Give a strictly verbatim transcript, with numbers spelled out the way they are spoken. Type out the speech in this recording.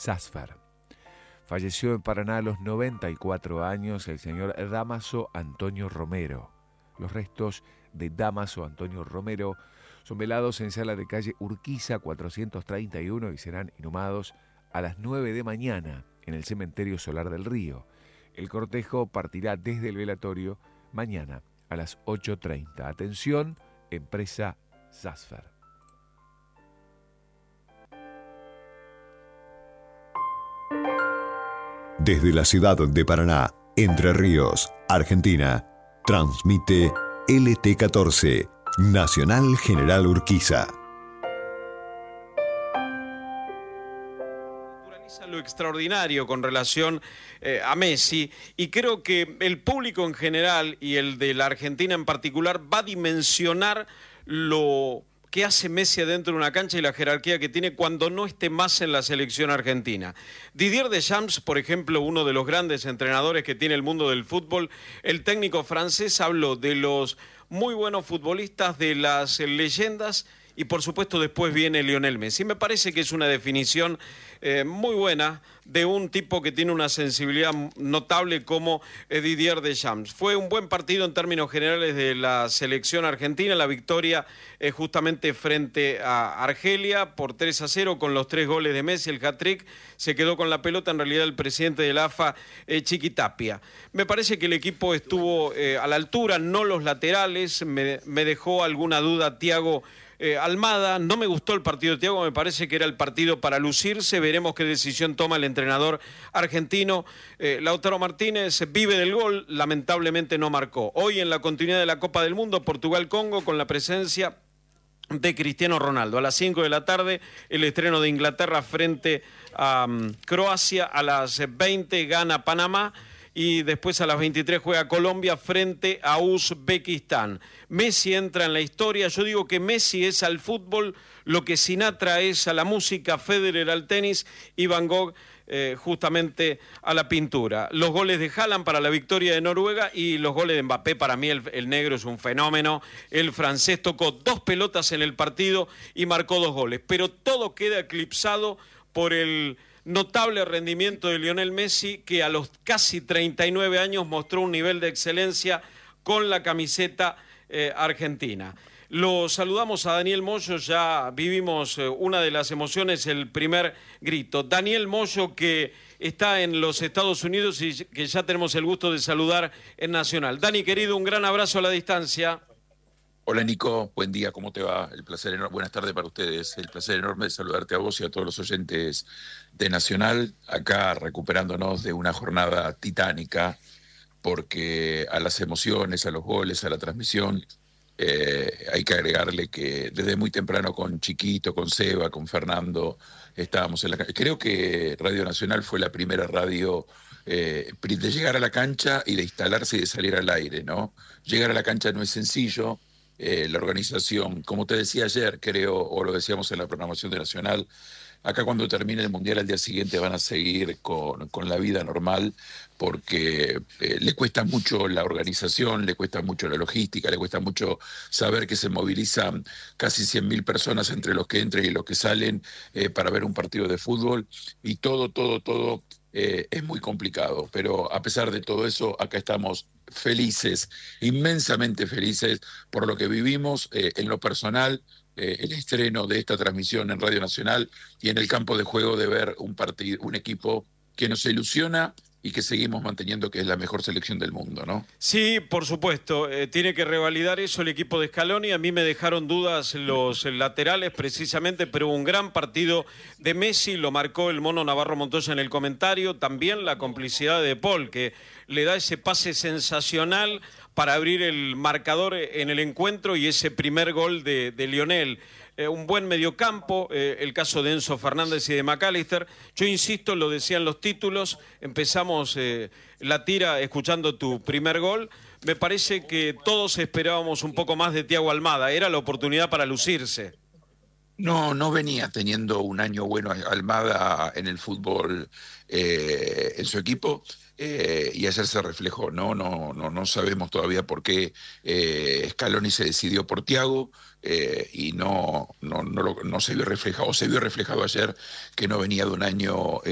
Sasfer. Falleció en Paraná a los noventa y cuatro años el señor Dámaso Antonio Romero. Los restos de Dámaso Antonio Romero son velados en sala de calle Urquiza cuatrocientos treinta y uno y serán inhumados a las nueve de mañana en el cementerio Solar del Río. El cortejo partirá desde el velatorio mañana a las ocho treinta. Atención, empresa Sasfer. Desde la ciudad de Paraná, Entre Ríos, Argentina, transmite L T catorce, Nacional General Urquiza. Lo extraordinario con relación eh, a Messi, y creo que el público en general y el de la Argentina en particular va a dimensionar lo que hace Messi adentro de una cancha y la jerarquía que tiene cuando no esté más en la selección argentina. Didier Deschamps, por ejemplo, uno de los grandes entrenadores que tiene el mundo del fútbol, el técnico francés habló de los muy buenos futbolistas, de las leyendas, y por supuesto después viene Lionel Messi. Me parece que es una definición eh, muy buena de un tipo que tiene una sensibilidad notable como Didier Deschamps. Fue un buen partido en términos generales de la selección argentina, la victoria eh, justamente frente a Argelia por tres a cero con los tres goles de Messi, el hat-trick. Se quedó con la pelota en realidad el presidente de la A F A, eh, Chiqui Tapia. Me parece que el equipo estuvo eh, a la altura, no los laterales, me, me dejó alguna duda Thiago Eh, Almada. No me gustó el partido de Thiago, me parece que era el partido para lucirse. Veremos qué decisión toma el entrenador argentino. eh, Lautaro Martínez vive del gol, lamentablemente no marcó. Hoy en la continuidad de la Copa del Mundo, Portugal-Congo, con la presencia de Cristiano Ronaldo. A las cinco de la tarde, el estreno de Inglaterra frente a um, Croacia. A las veinte gana Panamá. Y después a las veintitrés juega Colombia frente a Uzbekistán. Messi entra en la historia. Yo digo que Messi es al fútbol lo que Sinatra es a la música, Federer al tenis y Van Gogh eh, justamente a la pintura. Los goles de Haaland para la victoria de Noruega y los goles de Mbappé. Para mí el, el negro es un fenómeno. El francés tocó dos pelotas en el partido y marcó dos goles. Pero todo queda eclipsado por el notable rendimiento de Lionel Messi, que a los casi treinta y nueve años mostró un nivel de excelencia con la camiseta eh, argentina. Lo saludamos a Daniel Moyo, ya vivimos eh, una de las emociones, el primer grito. Daniel Moyo, que está en los Estados Unidos y que ya tenemos el gusto de saludar en Nacional. Dani, querido, un gran abrazo a la distancia. Hola Nico, buen día, ¿cómo te va? El placer enorme, buenas tardes para ustedes. El placer enorme de saludarte a vos y a todos los oyentes de Nacional, acá recuperándonos de una jornada titánica, porque a las emociones, a los goles, a la transmisión, eh, hay que agregarle que desde muy temprano con Chiquito, con Seba, con Fernando, estábamos en la cancha. Creo que Radio Nacional fue la primera radio eh, de llegar a la cancha y de instalarse y de salir al aire, ¿no? Llegar a la cancha no es sencillo. Eh, la organización, como te decía ayer, creo, o lo decíamos en la programación de Nacional, acá cuando termine el Mundial al día siguiente van a seguir con, con la vida normal, porque eh, le cuesta mucho la organización, le cuesta mucho la logística, le cuesta mucho saber que se movilizan casi cien mil personas entre los que entran y los que salen eh, para ver un partido de fútbol, y todo, todo, todo eh, es muy complicado, pero a pesar de todo eso, acá estamos felices, inmensamente felices por lo que vivimos eh, en lo personal, eh, el estreno de esta transmisión en Radio Nacional y en el campo de juego de ver un partido, un equipo que nos ilusiona y que seguimos manteniendo que es la mejor selección del mundo, ¿no? Sí, por supuesto, eh, tiene que revalidar eso el equipo de Scaloni. A mí me dejaron dudas los laterales precisamente, pero un gran partido de Messi, lo marcó el Mono Navarro Montoya en el comentario, también la complicidad de Paul, que le da ese pase sensacional para abrir el marcador en el encuentro y ese primer gol de, de Lionel. Eh, un buen mediocampo, eh, el caso de Enzo Fernández y de McAllister. Yo insisto, lo decían los títulos, empezamos eh, la tira escuchando tu primer gol. Me parece que todos esperábamos un poco más de Thiago Almada, era la oportunidad para lucirse. No, no venía teniendo un año bueno Almada en el fútbol eh, en su equipo. Eh, y ayer se reflejó, ¿no? No, no, no sabemos todavía por qué eh, Scaloni se decidió por Thiago eh, y no, no, no, lo, no se vio reflejado, o se vio reflejado ayer que no venía de un año